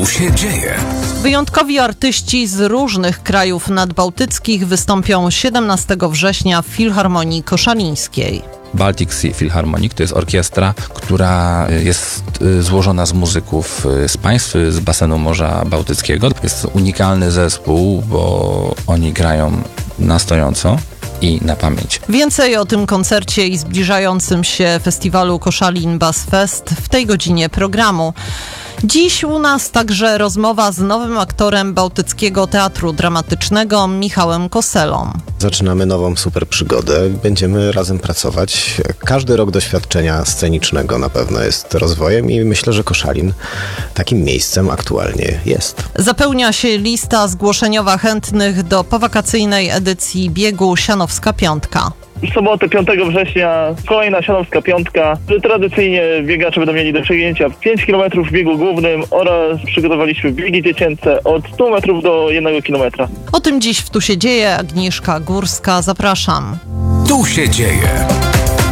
Tu się dzieje. Wyjątkowi artyści z różnych krajów nadbałtyckich wystąpią 17 września w Filharmonii Koszalińskiej. Baltic Sea Philharmonic to jest orkiestra, która jest złożona z muzyków z państw z basenu Morza Bałtyckiego. Jest unikalny zespół, bo oni grają na stojąco i na pamięć. Więcej o tym koncercie i zbliżającym się festiwalu Koszalin Bass Fest w tej godzinie programu. Dziś u nas także rozmowa z nowym aktorem Bałtyckiego Teatru Dramatycznego Michałem Koselą. Zaczynamy nową super przygodę. Będziemy razem pracować. Każdy rok doświadczenia scenicznego na pewno jest rozwojem i myślę, że Koszalin takim miejscem aktualnie jest. Zapełnia się lista zgłoszeniowa chętnych do powakacyjnej edycji biegu Sianowska Piątka. W sobotę 5 września kolejna Sianowska Piątka. Tradycyjnie biegacze będą mieli do przejęcia 5 km w biegu głównym oraz przygotowaliśmy biegi dziecięce od 100 metrów do 1 km. O tym dziś w Tu się dzieje. Agnieszka Górska. Zapraszam. Tu się dzieje.